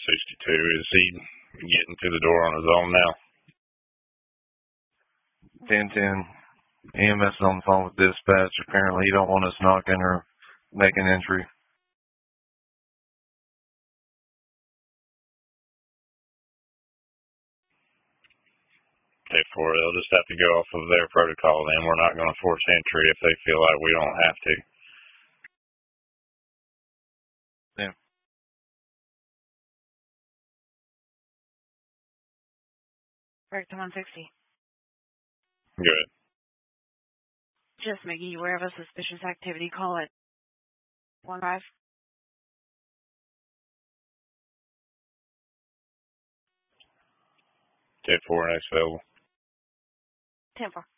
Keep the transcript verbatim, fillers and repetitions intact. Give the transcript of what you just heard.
sixty-two, is he getting to the door on his own now? ten ten, E M S is on the phone with dispatch. Apparently you don't want us knocking or making entry. ten four, they'll just have to go off of their protocol then. We're not going to force entry if they feel like we don't have to. Yeah. Correct to one sixty. Good. Just making you aware of a suspicious activity. Call it one five. ten four, next available. ten four.